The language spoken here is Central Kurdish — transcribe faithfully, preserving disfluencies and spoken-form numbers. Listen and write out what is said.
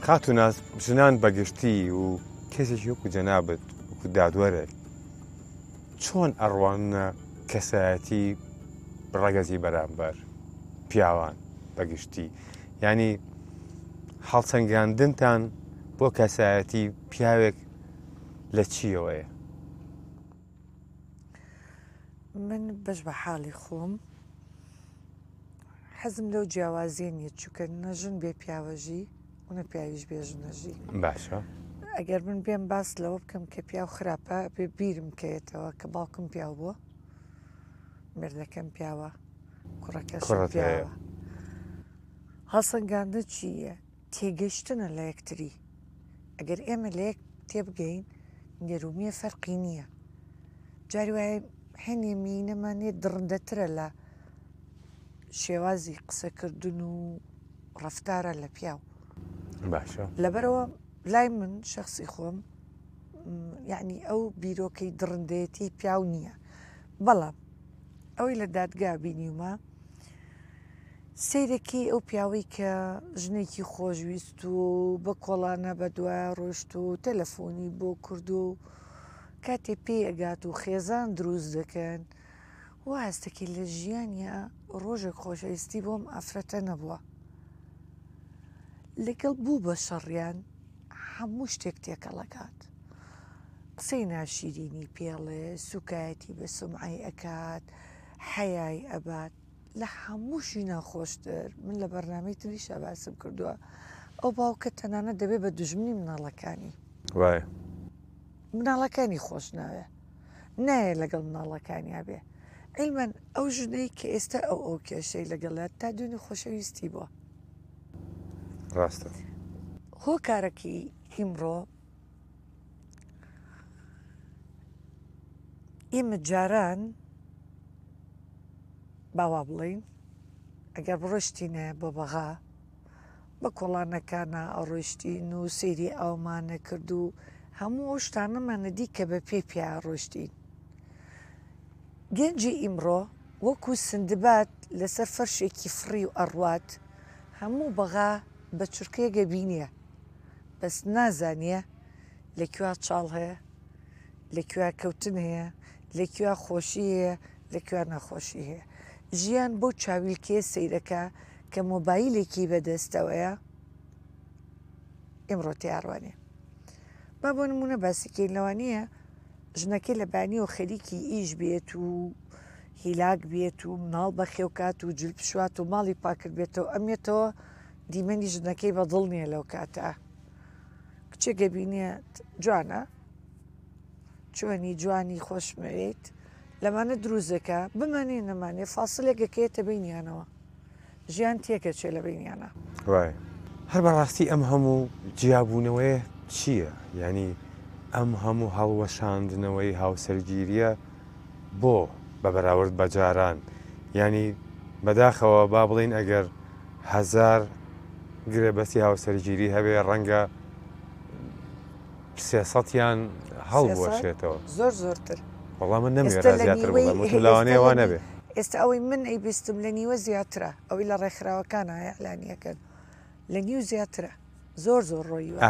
خاتو ناس ژنان بەگشتی و کەسێکی وەکو جەنابەت وەکو دادوەرە چۆن ئەڕوانە کەسایەتی ڕەگەزی بەرامبەر پیاوان بەگشتی ینی هەڵسەنگاندنتان بۆ کەسایەتی پیاوێک لە چیەوەیە؟ من بەش بە حاڵی خۆم حەزم لەو جیاوازیە نیە چووکە نەژن بێ پیاوەژی وە پیاویش بێ ژنەژی باشە ئەگەر من بێم باس لەوە بکەم کە پیا و خراپە بێ بیرم کەوێتەوە کە باوکم پیاو بووە مردەکەم پیاوە کوڕەکەش پیاوە هەڵسەنگاندن چییە؟ تێگەشتنە لە یەکتری ئەگەر ئێمە لە یەک تێبگەین نێرومیە فەرقی نییە جاری وایە هەنێ مینەمانێ دڕندەترە لە شێوازی قسەکردن و ڕەفتارە لە پیاو باشە لەبەرەوە لای من شخصی خۆم یعنی ئەو بیرۆکەی دڕندەتی پیاو نییە بەڵام ئەوەی لە دادگا بینیومە سیرێکی ئەو پیاوەی کە ژنێکی خۆشویست و بە کۆڵانە بە دوای ڕۆشت و تەلەفۆنی بۆ کرد و کاتێ پێ ئەگات و خێزان دروست دەکەن و هەستێکی لە ژیانە ڕۆژێک خۆشەویستی بۆم ئافرەتە نەبووە لەگەڵ بوو بە شەڕیان هەموو شتێک تێکەڵەکات قسەی ناشیرینی پێڵێ سوکایەتی بە سمعی ئەکات حەیای ئەبات لە هەمووشی ناخۆشتر من لە بەرنامەی تریشە باسم کردووە ئەو باوکە تەنانە دەبێت بە دوژمنی مناڵەکانی وایە مناڵەکانی خۆش ناوێ نایە لەگەڵ مناڵەکانیا بێ ئەیمەن ئەو ژنەی کە ئێستا ئەو ئەو کێشەی لەگەڵات تا دوێنێ خۆشەویستی بووە ڕاستە هۆکارێکی ئیمڕۆ ئێمە جاران باوا بڵین ئەگەر بڕۆشتینە بە بەغا بە کۆڵانەکانە ئەڕۆشتین و سێری ئەومانە کرد و هەموو ئەو شتانەمانەدی کە بە پێ پیا ڕۆشتین گەنجی ئیمڕۆ وەکو سندبات لەسەر فەرشێکی فڕی و ئەڕوات هەموو بەغا بە چورکەیەگە بینیە بەس نازانیە لەکوێ چاڵ هەیە لەکوێ کەوتن هەیە لەکوێ خۆشی هەیە لەکوێ نەخۆشی هەیە ژیان بۆ چاویلکێ سیرەکە کە مۆبایلێکی بەدەستەوەیە ئێمڕۆ تیاڕوانێ با بۆ نمونە باسیکەین لەوانەیە ژنەکەی لە بانی و خەریکی ئیش بێت و هیلاک بێت و مناڵ بەخێوکات و جل پشوات و ماڵی پاکرد بێتەوە ئەمێتەوە دیمەنی ژنەکەی بەدڵ نییە لەو کاتە کچێکە بینێت جوانە چۆنی جوانی خۆشمەوێت لەمانە دروزەکە بمانێ نەمانێ فاسلێکەکەیتە بینیانەوە ژیان تێکە چێ لە بینیانە وای هەر بەڕاستی ئەم هەموو جیابوونەوەی چییە؟ ینی ئەم هەموو هەڵوەشاندنەوەی هاوسەرگیریە بۆ بە بەراورد بە جاران ینی بەداخەوە با بڵین ئەگەر هەزار گرێبەستی هاوسەرگیری هەبێ ڕەنگە سێسەدیان هەڵبوەشێتەوە زۆر زۆرتر وەڵام من نەمێرا زیاتر بڵێم لەوانەیە وا نەبێ ئێستا ئەوەی من ئەی بیستم لە نیوە زیاترە ئەوەی لە ڕێکخراوەکانە ئەعلانیەکەن لە نیو زیاترە زۆر زۆر ڕۆیوە